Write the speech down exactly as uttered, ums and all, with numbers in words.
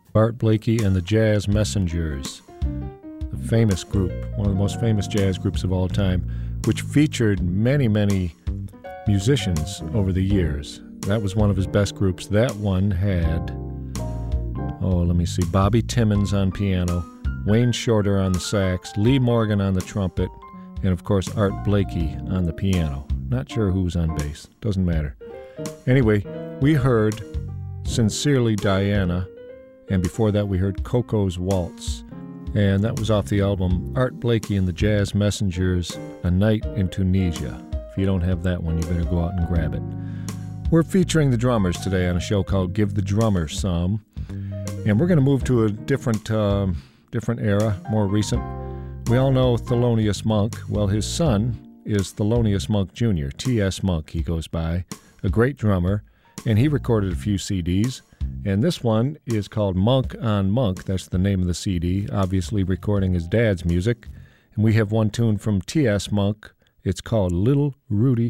Art Blakey and the Jazz Messengers, a famous group, one of the most famous jazz groups of all time, which featured many, many musicians over the years. That was one of his best groups. That one had, oh, let me see, Bobby Timmons on piano, Wayne Shorter on the sax, Lee Morgan on the trumpet, and of course Art Blakey on the piano. Not sure who was on bass. Doesn't matter. Anyway, we heard Sincerely Diana, and before that we heard Coco's Waltz. And that was off the album Art Blakey and the Jazz Messengers, A Night in Tunisia. If you don't have that one, you better go out and grab it. We're featuring the drummers today on a show called Give the Drummer Some. And we're going to move to a different, uh, different era, more recent. We all know Thelonious Monk. Well, his son is Thelonious Monk Junior, T S Monk he goes by, a great drummer, and he recorded a few C Ds. And this one is called Monk on Monk. That's the name of the C D, obviously recording his dad's music. And we have one tune from T S Monk. It's called Little Rudy